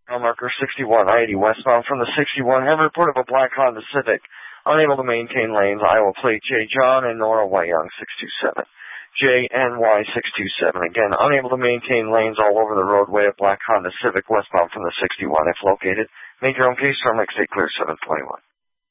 Mile marker 6180 westbound from the 61. Have a report of a black Honda Civic. Unable to maintain lanes. Iowa plate J. John and Nora White Young 627. JNY 627. Again, unable to maintain lanes all over the roadway of black Honda Civic westbound from the 61. If located, make your own case from exit clear 721.